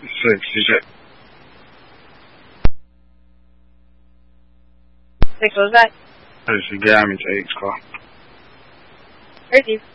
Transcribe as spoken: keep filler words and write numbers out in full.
Six, you said. Six, what was that? I just said, get out of me, take this call. Receive.